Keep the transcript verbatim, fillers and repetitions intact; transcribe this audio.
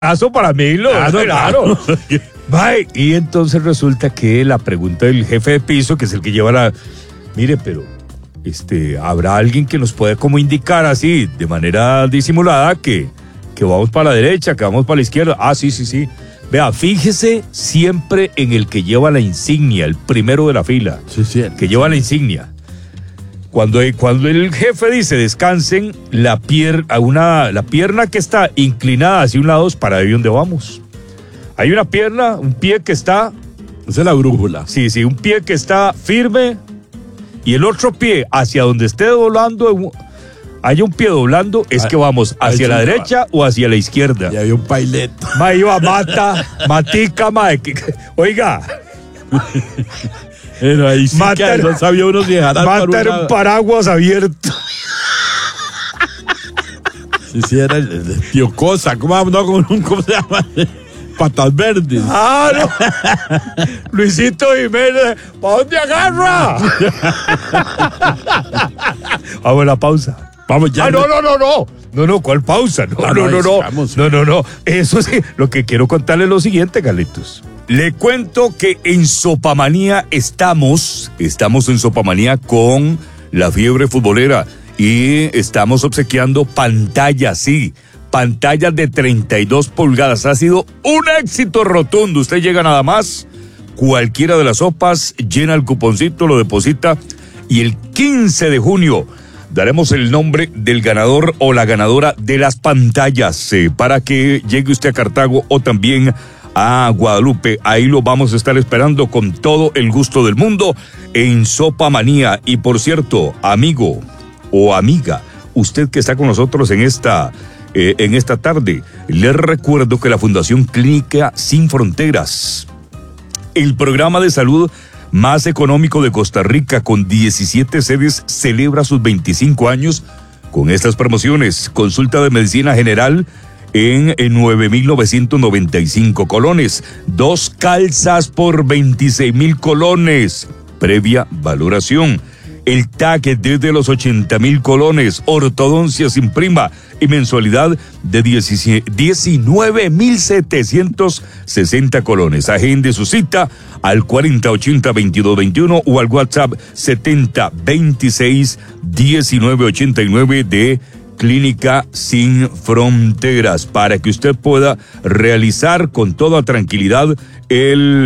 Caso para mí, lo Claro, claro. Bye. Y entonces resulta que la pregunta del jefe de piso, que es el que lleva la... Mire, pero este, ¿habrá alguien que nos pueda como indicar así, de manera disimulada, que, que vamos para la derecha, que vamos para la izquierda? Ah, sí, sí, sí. Vea, fíjese siempre en el que lleva la insignia, el primero de la fila. Sí, sí. Que lleva la insignia. Cuando, cuando el jefe dice descansen, la, pier, una, la pierna que está inclinada hacia un lado es para ahí donde vamos. Hay una pierna, un pie que está... Esa es la brújula. Sí, sí, un pie que está firme y el otro pie hacia donde esté doblando, hay un pie doblando, es que vamos hacia la derecha o hacia la izquierda. Y había un pailet. Ma, iba mata, matica, ma, oiga... Pero ahí sí Matar, que no sabía uno si dejar matar un paraguas abierto. Sí, sí, era el, el tío Cosa. ¿Cómo, no, ¿Cómo, ¿Cómo se llama? Patas verdes. Ah, no. Luisito Jiménez, ¿para dónde agarra? Vamos a la pausa. Vamos ya. Ah, no, no, no, no. No, no, ¿cuál pausa? No, no, no, no. No, no, no, no. Eso sí, lo que quiero contarle es lo siguiente, Carlitos. Le cuento que en Sopamanía estamos, estamos en Sopamanía con la fiebre futbolera y estamos obsequiando pantallas, sí, pantallas de treinta y dos pulgadas. Ha sido un éxito rotundo. Usted llega nada más, cualquiera de las sopas, llena el cuponcito, lo deposita y el quince de junio daremos el nombre del ganador o la ganadora de las pantallas eh, para que llegue usted a Cartago o también a Guadalupe. Ahí lo vamos a estar esperando con todo el gusto del mundo en Sopamanía. Y por cierto, amigo o amiga, usted que está con nosotros en esta, eh, en esta tarde, les recuerdo que la Fundación Clínica Sin Fronteras, el programa de salud más económico de Costa Rica, con diecisiete sedes, celebra sus veinticinco años con estas promociones. Consulta de medicina general en, en nueve mil novecientos noventa y cinco colones. Dos calzas por veintiséis mil colones. Previa valoración. El T A C desde los ochenta mil colones. Ortodoncia sin prima y mensualidad de diecinueve mil setecientos sesenta colones. Agende su cita al cuarenta ochenta veintidós veintiuno o al WhatsApp setenta veintiséis diecinueve ochenta y nueve de Clínica Sin Fronteras, para que usted pueda realizar con toda tranquilidad el